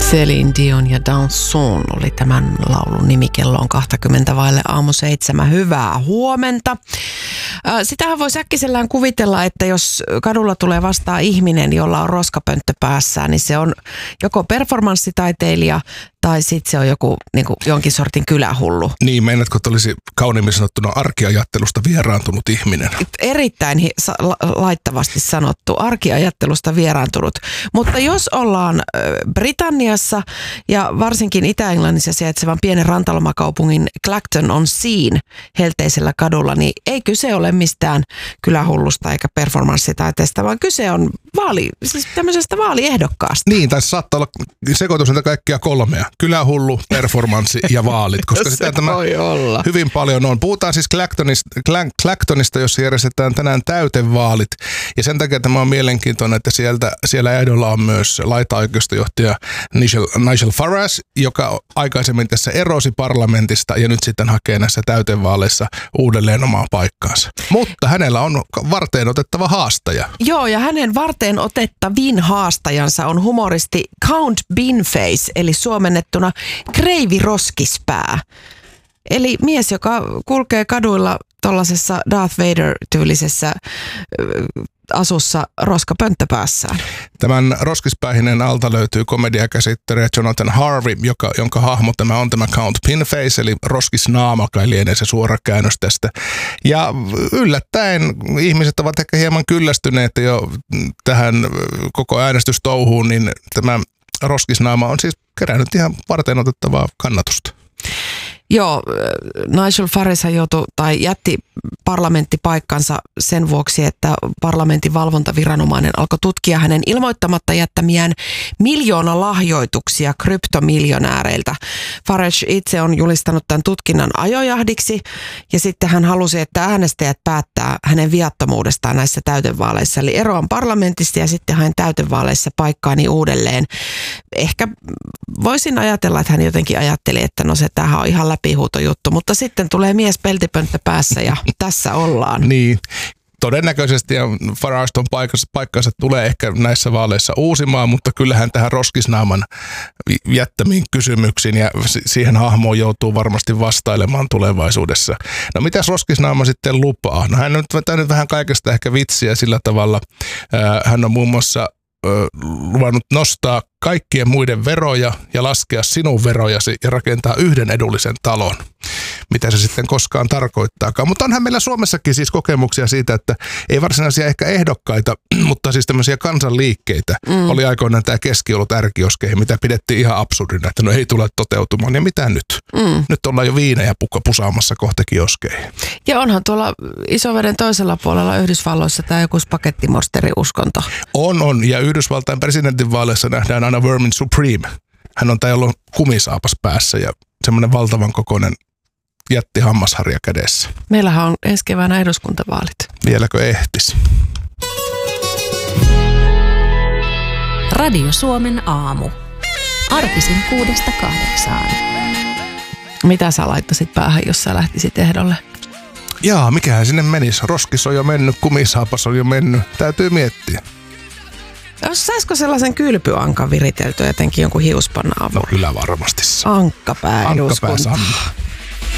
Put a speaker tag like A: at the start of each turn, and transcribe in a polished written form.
A: Céline Dion ja Danson oli tämän laulun nimi. Kello on 6:20 Hyvää huomenta. Sitähän voi äkkisellään kuvitella, että jos kadulla tulee vastaan ihminen, jolla on roskapönttö päässään, niin se on joko performanssitaiteilija tai sitten se on joku jonkin sortin kylähullu.
B: Niin, meinaatko, että olisi kauniimmin sanottuna arkiajattelusta vieraantunut ihminen?
A: Erittäin laittavasti sanottu, arkiajattelusta vieraantunut. Mutta jos ollaan Britanniassa ja varsinkin Itä-Englannissa sijaitsevan pienen rantalomakaupungin Clacton-on-Sean helteisellä kadulla, niin ei kyse ole mistään kylähullusta eikä performanssitaiteesta, vaan kyse on siis tämmöisestä vaaliehdokkaasta.
B: Niin, tai saattaa olla sekoitus näitä kaikkia kolmea. Kylähullu, performanssi ja vaalit, koska sitä tämä hyvin paljon on. Puhutaan siis Clactonista, jossa järjestetään tänään täytevaalit. Ja sen takia tämä on mielenkiintoinen, että siellä ehdolla on myös laitaoikeistojohtaja Nigel Farage, joka aikaisemmin tässä erosi parlamentista ja nyt sitten hakee näissä täytevaaleissa uudelleen omaa paikkaansa. Mutta hänellä on varteen otettava haastaja.
A: Joo, ja hänen varteen otettavin haastajansa on humoristi Count Beanface, eli suomennettuna Kreivi Roskispää. Eli mies, joka kulkee kaduilla tuollaisessa Darth Vader-tyylisessä asussa roskapönttö päässään.
B: Tämän roskispäihinen alta löytyy komediakäsittelijä Jonathan Harvey, jonka hahmo tämä on tämä Count Beanface, eli roskisnaama, kai lienee se suora käännös tästä. Ja yllättäen ihmiset ovat ehkä hieman kyllästyneet jo tähän koko äänestystouhuun, niin tämä roskisnaama on siis kerännyt ihan varteenotettavaa kannatusta.
A: Joo, Nigel Farage jätti parlamenttipaikkansa sen vuoksi, että parlamentin valvontaviranomainen alkoi tutkia hänen ilmoittamatta jättämiään miljoonalahjoituksia kryptomiljonääreiltä. Farage itse on julistanut tämän tutkinnan ajojahdiksi ja sitten hän halusi, että äänestäjät päättää hänen viattomuudestaan näissä täytevaaleissa. Eli eroan parlamentista ja sitten hain täytevaaleissa paikkaani uudelleen. Ehkä voisin ajatella, että hän jotenkin ajatteli, että no se tämähän on ihan läpihuutojuttu, mutta sitten tulee mies peltipönttö päässä ja tässä ollaan.
B: Niin, todennäköisesti ja Farage ton paikkansa tulee ehkä näissä vaaleissa uusimaan, mutta kyllähän tähän roskisnaaman jättämiin kysymyksiin ja siihen hahmoon joutuu varmasti vastailemaan tulevaisuudessa. No mitäs roskisnaama sitten lupaa? No hän on vetänyt vähän kaikesta ehkä vitsiä sillä tavalla. Hän on muun muassa luvannut nostaa kaikkien muiden veroja ja laskea sinun verojasi ja rakentaa yhden edullisen talon. Mitä se sitten koskaan tarkoittaakaan. Mutta onhan meillä Suomessakin siis kokemuksia siitä, että ei varsinaisia ehkä ehdokkaita, mutta siis tämmöisiä kansanliikkeitä. Oli aikoinaan tämä keskiolut ärkioskeihin, mitä pidettiin ihan absurdina, että no ei tule toteutumaan. Ja mitä nyt? Nyt ollaan jo viinejä pusaamassa kohta kioskeihin.
A: Ja onhan tuolla Isoveden toisella puolella Yhdysvalloissa tämä joku spagettimonsteriuskonto.
B: On. Ja Yhdysvaltain presidentinvaaleissa nähdään aina Vermin Supreme. Hän on ollut kumisaapas päässä ja semmoinen valtavan kokoinen jätti hammasharja kädessä.
A: Meillähän on ensi keväänä eduskuntavaalit.
B: Vieläkö ehtis?
C: Radio Suomen aamu. Arkisin 6-8.
A: Mitä sä laittaisit päähän, jos sä lähtisit ehdolle?
B: Jaa, mikähän sinne menisi? Roskis on jo mennyt, kumisaapas on jo mennyt. Täytyy miettiä.
A: Saisiko sellaisen kylpyankan viriteltyä jotenkin jonkun hiuspannan avulla?
B: No kyllä varmasti saa.
A: Ankkapää eduskunta.